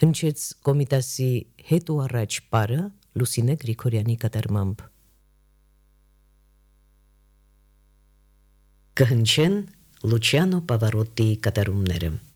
Հնչեց Կոմիտասի հետ ու առաջ պարը Լուսինե Գրիգորյանի կատարմամբ։ Կհնչեն Լուչիանո Պավարոտտիի կատարումները։